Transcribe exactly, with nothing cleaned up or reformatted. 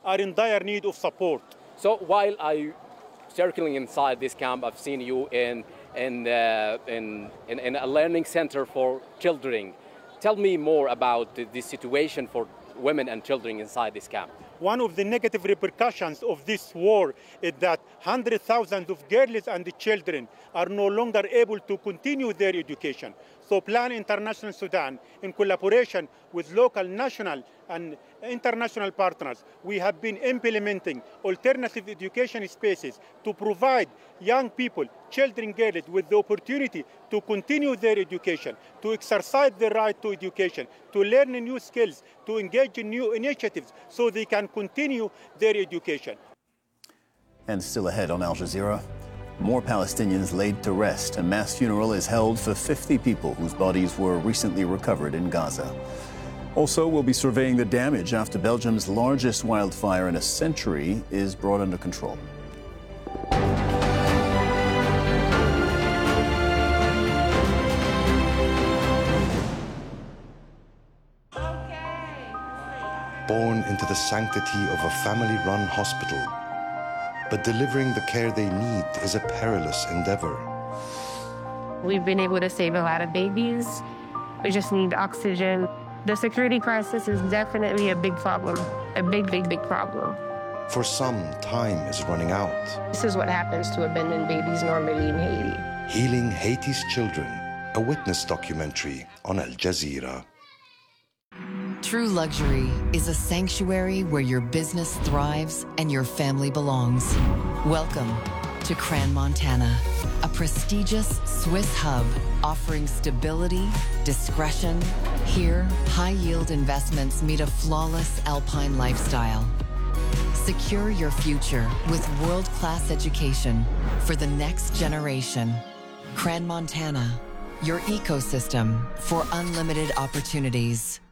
are in dire need of support. So while I circling inside this camp, I've seen you in in, uh, in, in in a learning center for children. Tell me more about the, the situation for women and children inside this camp. One of the negative repercussions of this war is that hundreds of thousands of girls and children are no longer able to continue their education. So Plan International Sudan, in collaboration with local, national, and international partners, we have been implementing alternative education spaces to provide young people, children, girls, with the opportunity to continue their education, to exercise their right to education, to learn new skills, to engage in new initiatives so they can continue their education. And still ahead on Al Jazeera, more Palestinians laid to rest. A mass funeral is held for fifty people whose bodies were recently recovered in Gaza. Also, we'll be surveying the damage after Belgium's largest wildfire in a century is brought under control. Born into the sanctity of a family-run hospital, but delivering the care they need is a perilous endeavor. We've been able to save a lot of babies. We just need oxygen. The security crisis is definitely a big problem, a big, big, big problem. For some, time is running out. This is what happens to abandoned babies normally in Haiti. Healing Haiti's Children, a witness documentary on Al Jazeera. True luxury is a sanctuary where your business thrives and your family belongs. Welcome to Crans-Montana, a prestigious Swiss hub offering stability, discretion. Here, high-yield investments meet a flawless alpine lifestyle. Secure your future with world-class education for the next generation. Crans-Montana, your ecosystem for unlimited opportunities.